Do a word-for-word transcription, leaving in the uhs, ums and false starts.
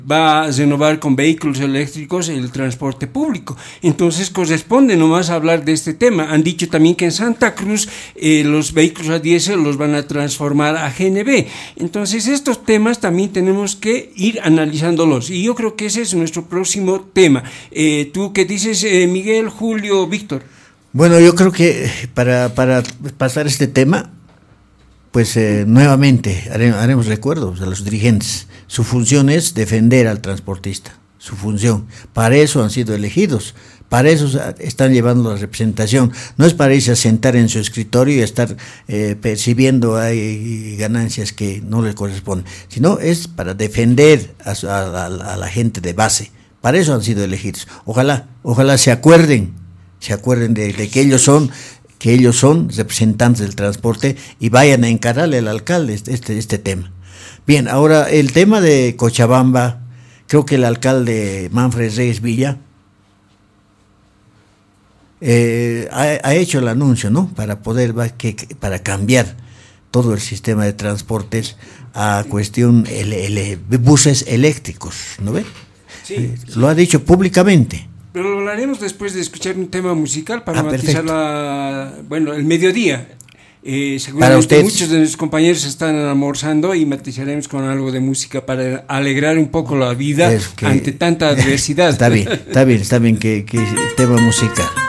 va a renovar con vehículos eléctricos el transporte público. Entonces corresponde nomás hablar de este tema. Han dicho también que en Santa Cruz eh, los vehículos a diésel los van a transformar a G N V. Entonces estos temas también tenemos que ir analizándolos y yo creo que ese es nuestro próximo tema. Eh, ¿Tú qué dices, eh, Miguel, Julio, Víctor? Bueno, yo creo que para, para pasar este tema, pues eh, nuevamente haremos, haremos recuerdos a los dirigentes. Su función es defender al transportista, su función. Para eso han sido elegidos, para eso están llevando la representación. No es para irse a sentar en su escritorio y estar eh, percibiendo ahí ganancias que no les corresponden, sino es para defender a, a, a la gente de base. Para eso han sido elegidos. Ojalá, ojalá se acuerden, se acuerden de, de que ellos son que ellos son representantes del transporte y vayan a encararle al alcalde este, este tema. Bien, ahora el tema de Cochabamba, creo que el alcalde Manfred Reyes Villa eh, ha, ha hecho el anuncio, ¿no? Para poder, que, para cambiar todo el sistema de transportes a cuestión de buses eléctricos, ¿no ve? Sí, eh, sí. Lo ha dicho públicamente. Pero lo hablaremos después de escuchar un tema musical para ah, matizar la, bueno, el mediodía. Eh, seguramente muchos de nuestros compañeros están almorzando y matizaremos con algo de música para alegrar un poco la vida que, ante tanta adversidad. Está bien, está bien, está bien que, que tema musical.